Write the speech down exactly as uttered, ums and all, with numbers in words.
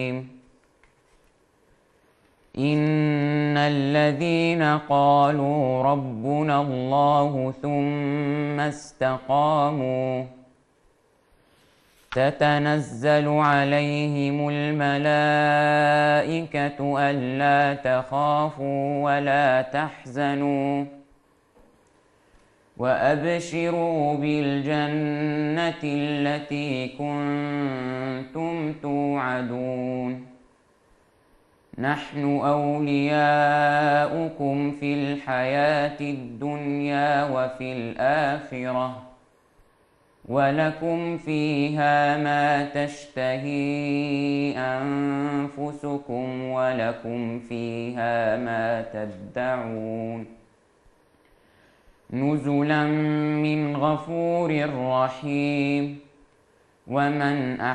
إن الذين قالوا ربنا الله ثم استقاموا تتنزل عليهم الملائكة ألا تخافوا ولا تحزنوا وأبشروا بالجنة التي كنتم توعدون نحن أولياؤكم في الحياة الدنيا وفي الآخرة ولكم فيها ما تشتهي أنفسكم ولكم فيها ما تدعون نزلا من غفور رحيم ومن